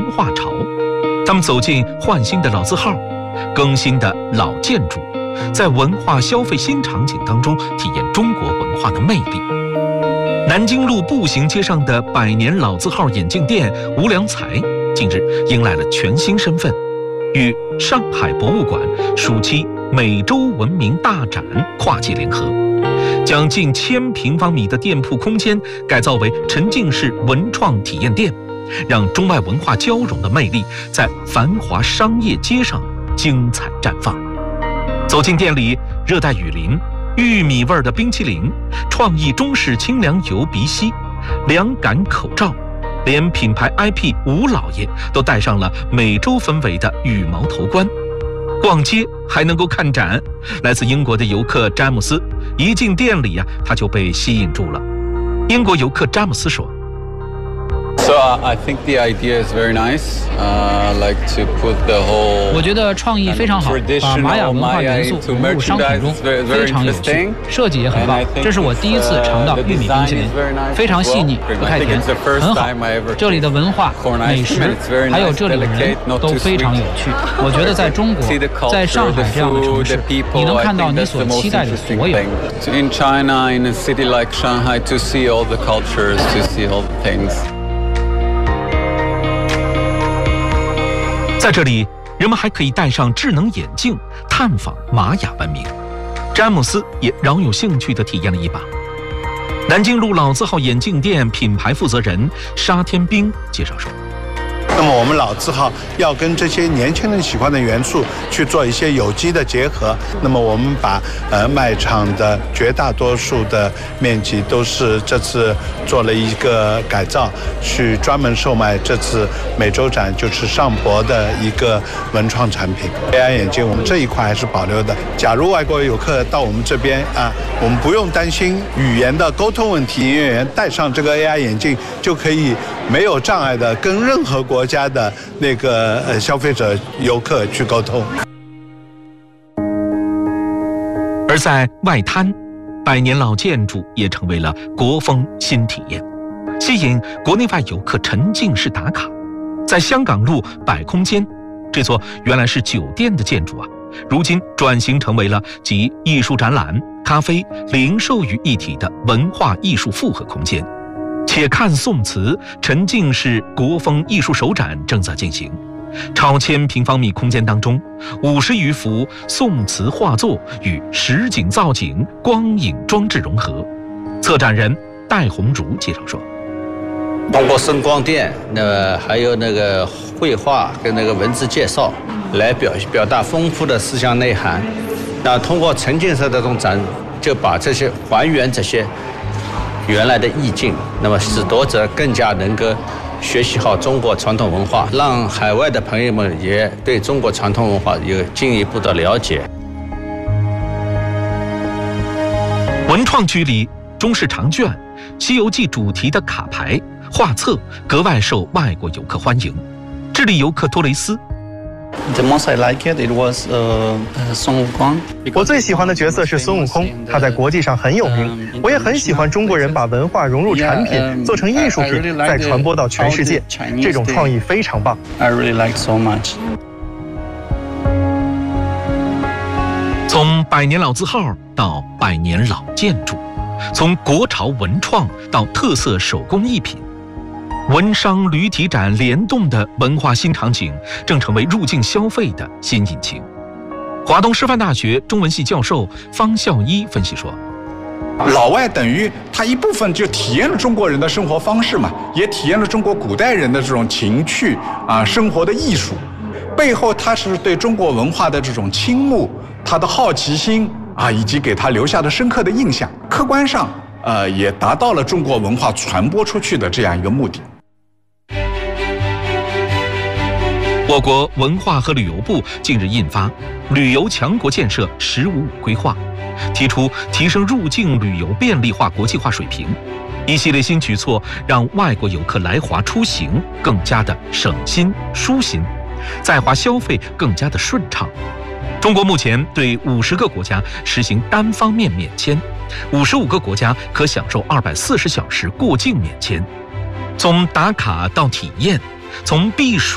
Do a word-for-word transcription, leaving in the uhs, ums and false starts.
文化潮。他们走进换新的老字号，更新的老建筑，在文化消费新场景当中体验中国文化的魅力。南京路步行街上的百年老字号眼镜店无良才，近日迎来了全新身份，与上海博物馆暑期美洲文明大展跨界联合，将近千平方米的店铺空间改造为沉浸式文创体验店，让中外文化交融的魅力在繁华商业街上精彩绽放。走进店里，热带雨林、玉米味儿的冰淇淋、创意中式清凉油鼻息、凉感口罩，连品牌 I P 吴老爷都戴上了美洲氛围的羽毛头冠。逛街还能够看展，来自英国的游客詹姆斯一进店里呀、啊，他就被吸引住了。英国游客詹姆斯说。 So uh, I think the idea is very nice. Uh, like to put the whole. 我觉得创意非常好，把玛雅文化元素融入商品中，非常有趣，设计也很棒。这是我第一次尝到玉米冰淇淋，非常细腻，不太甜，很好。这里的文化、美食，还有这里的人都非常有趣。我觉得在中国，在上海这样的城市，你能看到你所期待的所有。 In China, in a city like Shanghai, to see all the cultures, to see all the things. 在这里，人们还可以戴上智能眼镜，探访玛雅文明。詹姆斯也饶有兴趣地体验了一把。南京路老字号眼镜店品牌负责人沙天兵介绍说。 那么我们老字号要跟这些年轻人喜欢的元素去做一些有机的结合。那么我们把呃卖场的绝大多数的面积都是这次做了一个改造，去专门售卖这次美洲展就是上博的一个文创产品。A I 眼镜我们这一块还是保留的。假如外国游客到我们这边啊，我们不用担心语言的沟通问题，营业员戴上这个 A I 眼镜就可以没有障碍的跟任何国家的那个呃消费者游客去沟通。 而在外滩，百年老建筑也成为了国风新体验，吸引国内外游客沉浸式打卡。在香港路百空间，这座原来是酒店的建筑啊，如今转型成为了集艺术展览、咖啡、零售于一体的文化艺术复合空间。且看宋词沉浸式国风艺术首展正在进行，超千平方米空间当中，五十余幅宋词画作与实景造景、光影装置融合。策展人戴红茹介绍说， 通过声光电，那还有那个绘画跟那个文字介绍，来表表达丰富的思想内涵。那通过沉浸式的这种展，就把这些还原这些原来的意境，那么使读者更加能够学习好中国传统文化，让海外的朋友们也对中国传统文化有进一步的了解。 文创区里，中式长卷、西游记主题的卡牌、画册格外受外国游客欢迎。智利游客托雷斯。 The most I like it, it was 呃孙悟空。 我最喜欢的角色是孙悟空，他在国际上很有名。我也很喜欢中国人把文化融入产品，做成艺术品，再传播到全世界。这种创意非常棒。 I really like so much. 从百年老字号到百年老建筑，从国潮文创到特色手工艺品。文商旅体展联动的文化新场景正成为入境消费的新引擎。华东师范大学中文系教授方孝一分析说， 老外等于他一部分就体验了中国人的生活方式嘛，也体验了中国古代人的这种情趣啊，生活的艺术，背后他是对中国文化的这种倾慕，他的好奇心啊，以及给他留下的深刻的印象，客观上呃也达到了中国文化传播出去的这样一个目的。 我国文化和旅游部近日印发《旅游强国建设“十五五”规划》，提出提升入境旅游便利化、国际化水平。一系列新举措让外国游客来华出行更加的省心舒心，在华消费更加的顺畅。中国目前对五十个国家实行单方面免签，五十五个国家可享受二百四十小时过境免签。从打卡到体验，从避暑